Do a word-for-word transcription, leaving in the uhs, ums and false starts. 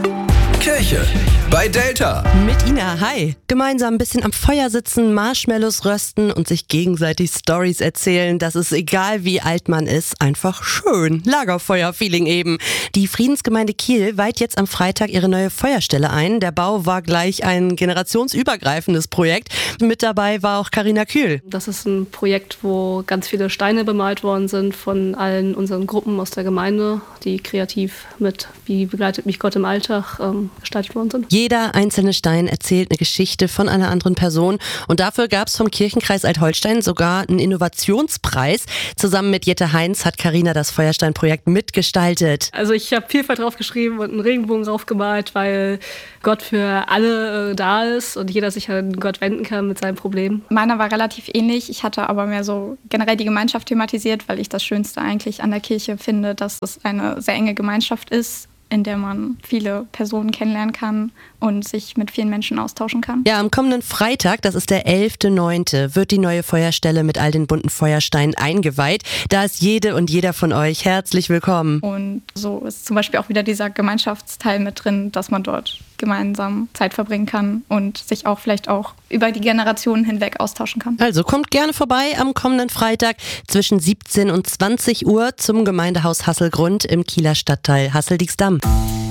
Kirche bei Delta. Mit Ina, hi. Gemeinsam ein bisschen am Feuer sitzen, Marshmallows rösten und sich gegenseitig Storys erzählen. Das ist, egal wie alt man ist, einfach schön. Lagerfeuer-Feeling eben. Die Friedensgemeinde Kiel weiht jetzt am Freitag ihre neue Feuerstelle ein. Der Bau war gleich ein generationsübergreifendes Projekt. Mit dabei war auch Carina Kühl. Das ist ein Projekt, wo ganz viele Steine bemalt worden sind von allen unseren Gruppen aus der Gemeinde, die kreativ mit Wie begleitet mich Gott im Alltag ähm, gestaltet worden sind. Jeder einzelne Stein erzählt eine Geschichte von einer anderen Person und dafür gab es vom Kirchenkreis Alt-Holstein sogar einen Innovationspreis. Zusammen mit Jette Heinz hat Carina das Feuerstein-Projekt mitgestaltet. Also ich habe Vielfalt draufgeschrieben und einen Regenbogen draufgemalt, weil Gott für alle äh, da ist und jeder sich an Gott wenden kann mit seinem Problem. Meiner war relativ ähnlich. Ich hatte aber mehr so generell die Gemeinschaft thematisiert, weil ich das Schönste eigentlich an der Kirche finde, dass es eine sehr enge Gemeinschaft ist, in der man viele Personen kennenlernen kann und sich mit vielen Menschen austauschen kann. Ja, am kommenden Freitag, das ist der elfter neunte, wird die neue Feuerstelle mit all den bunten Feuersteinen eingeweiht. Da ist jede und jeder von euch herzlich willkommen. Und so ist zum Beispiel auch wieder dieser Gemeinschaftsteil mit drin, dass man dort gemeinsam Zeit verbringen kann und sich auch vielleicht auch über die Generationen hinweg austauschen kann. Also kommt gerne vorbei am kommenden Freitag zwischen siebzehn und zwanzig Uhr zum Gemeindehaus Hasselgrund im Kieler Stadtteil Hassel-Dieksdamm.